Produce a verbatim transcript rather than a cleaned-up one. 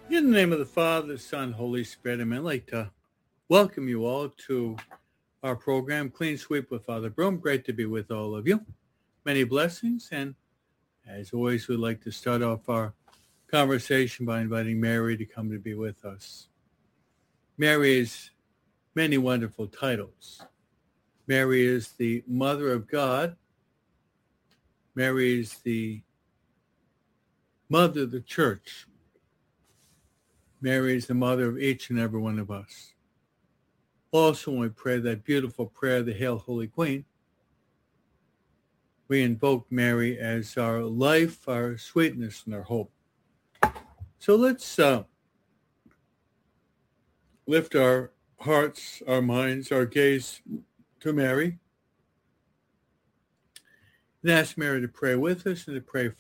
In the name of the Father, the Son, Holy Spirit, amen. I'd like to welcome you all to our program, Clean Sweep with Father Broom. Great to be with all of you. Many blessings, and as always, we'd like to start off our conversation by inviting Mary to come to be with us. Mary has many wonderful titles. Mary is the Mother of God. Mary is the Mother of the Church. Mary is the mother of each and every one of us. Also, when we pray that beautiful prayer, the Hail, Holy Queen, we invoke Mary as our life, our sweetness, and our hope. So let's uh, lift our hearts, our minds, our gaze to Mary and ask Mary to pray with us and to pray